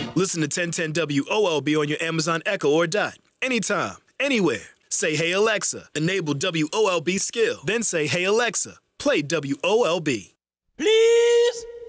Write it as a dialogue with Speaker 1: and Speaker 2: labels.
Speaker 1: Listen to 1010 WOLB on your Amazon Echo or Dot. Anytime, anywhere. Say, hey, Alexa, enable WOLB skill. Then say, hey, Alexa, play WOLB.
Speaker 2: Please